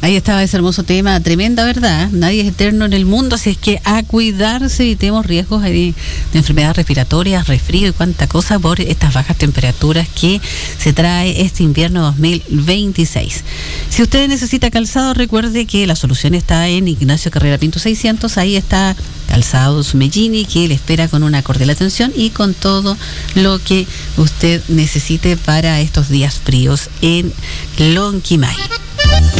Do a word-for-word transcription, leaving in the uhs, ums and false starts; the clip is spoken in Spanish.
Ahí estaba ese hermoso tema, tremenda verdad, nadie es eterno en el mundo, así es que a cuidarse, evitemos riesgos de, de enfermedades respiratorias, resfrío y cuánta cosa por estas bajas temperaturas que se trae este invierno dos mil veintiséis. Si usted necesita calzado, recuerde que la solución está en Ignacio Carrera Pinto seiscientos, ahí está Calzados Mellini, que le espera con una cordial atención y con todo lo que usted necesite para estos días fríos en Lonquimay.